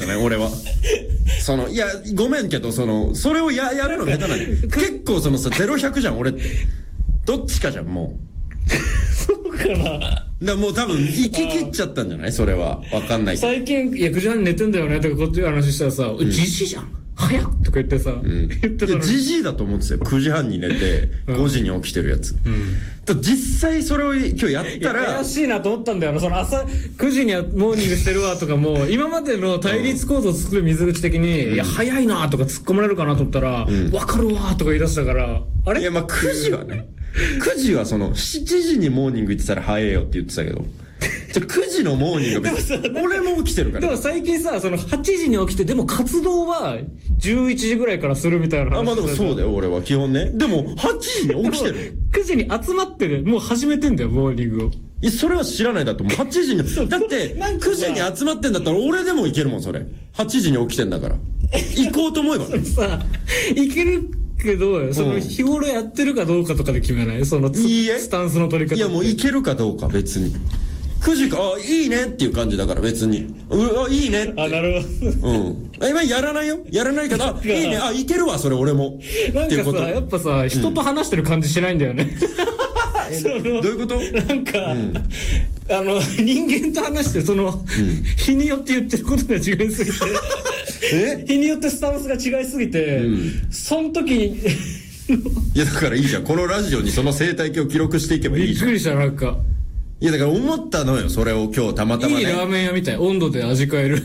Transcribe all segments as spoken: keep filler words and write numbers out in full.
どね、俺は。その、いや、ごめんけど、その、それをや、やるの下手なんだよ。結構そのさ、ゼロひゃくじゃん、俺って。どっちかじゃん、もう。 そうかな。 だからもう多分、行き切っちゃったんじゃないそれは。わかんないけど。 最近、いや、くじはんに寝てんだよね、とかこっち話したらさ、じじいじゃん早っとか言ってさ、うん、言ってたのに。 じじいだと思ってたよ。くじはんに寝て、ごじに起きてるやつ。うん。だ実際それを今日やったら。 怪しいなと思ったんだよな。その朝くじにはモーニングしてるわとかも、今までの対立構造を作る水口的に、うん、いや、早いなとか突っ込まれるかなと思ったら、わ、うん、かるわとか言い出したから、あれいや、まあくじはね。くじはその、しちじにモーニング行ってたら早いよって言ってたけど。じゃくじのモーニングが別に俺も起きてるから。 でも最近さ、そのはちじに起きて、でも活動はじゅういちじぐらいからするみたいな話。 あ、まあでもそうだよ、俺は基本ね。でもはちじに起きてる。 くじに集まってる。もう始めてんだよ、モーニングを。 いや、それは知らないだと。もうはちじに。だって、くじに集まってんだったら俺でも行けるもん、それ。はちじに起きてんだから。行こうと思えばね。 さ、行けるけど、その日頃やってるかどうかとかで決めないそのいいえスタンスの取り方。 いや、もう行けるかどうか別に。くじか、あ、いいねっていう感じだから別に。うわ、いいねって。 あ、なるほど。 うん。今やらないよ。やらないから、あ、いいね。あ、いけるわ、それ俺も。 なんかさ、やっぱさ、人と話してる感じしないんだよね。 どういうこと？ なんか、あの、人間と話して、その、日によって言ってることが違いすぎて、え日によってスタンスが違いすぎて、その時に、 いや、だからいいじゃん。このラジオにその生態系を記録していけばいいじゃん。 びっくりした、なんか。 いや、だから思ったのよ、それを今日たまたまね。 いいラーメン屋みたい。温度で味変える。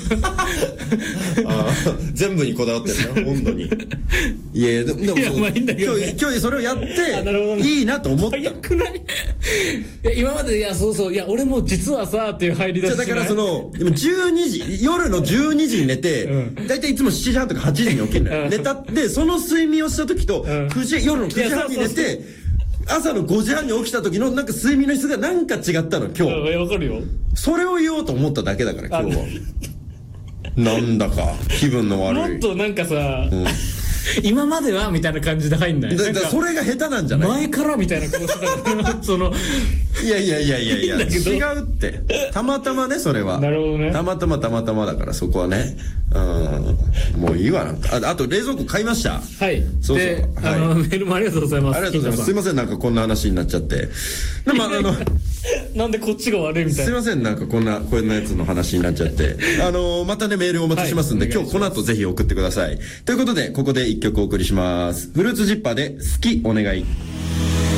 あ全部にこだわってるな、温度に。いや、でも、でもそう、 まあいいんだけど、ね、 今日、今日それをやって、 なるほどね、 いいなと思った。 早くない？いや、今まで、いや、そうそう、いや、俺も実はさ、っていう入り出し。 だからその、でもじゅうにじ、夜のじゅうにじに寝て、うん、だいたいいつもしちじはんとかはちじに起きるのよ。寝たって、その睡眠をした時と、くじ、夜のくじはんに寝て、朝のごじはんに起きた時のなんか睡眠の質がなんか違ったの今日。 わかるよ。 それを言おうと思っただけだから今日は。なんだか気分の悪い。 もっとなんかさ、うん今まではみたいな感じで入んない。 だだそれが下手なんじゃない？ 前からみたいな顔してたからそのいやいやいやいやいや違うってたまたまねそれは。 なるほどね。 たまたまたまたまだからそこはね。うんもういいわなんか。あ, あと冷蔵庫買いました。 はい。そうそう。で、はい、あのメールもありがとうございます。 ありがとうございます。すいませんなんかこんな話になっちゃって。でもあのなんでこっちが悪いみたいな。 すいませんなんかこんなこんなやつの話になっちゃって。あのまたねメールお待ちしますんで、はい、今日この後ぜひ送ってください。ということでここで一曲お送りします。フルーツジッパーで好きお願い。